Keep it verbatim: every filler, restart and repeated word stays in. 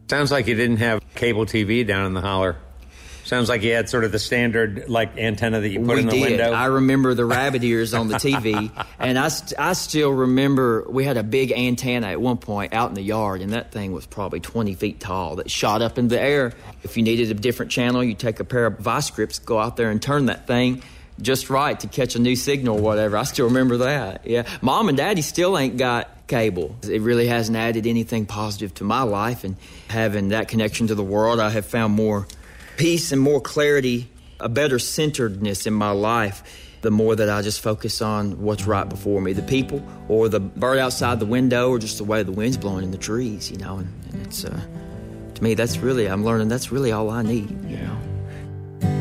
Sounds like you didn't have cable T V down in the holler. Sounds like you had sort of the standard, like, antenna that you put we in the did. window. I remember the rabbit ears on the T V, and I, st- I still remember we had a big antenna at one point out in the yard, and that thing was probably twenty feet tall that shot up in the air. If you needed a different channel, you take a pair of vice grips, go out there and turn that thing just right to catch a new signal or whatever. I still remember that, yeah. Mom and Daddy still ain't got cable. It really hasn't added anything positive to my life, and having that connection to the world, I have found more peace and more clarity, a better centeredness in my life, the more that I just focus on what's right before me, the people or the bird outside the window or just the way the wind's blowing in the trees, you know. And, and it's, uh, to me, that's really, I'm learning that's really all I need, you know.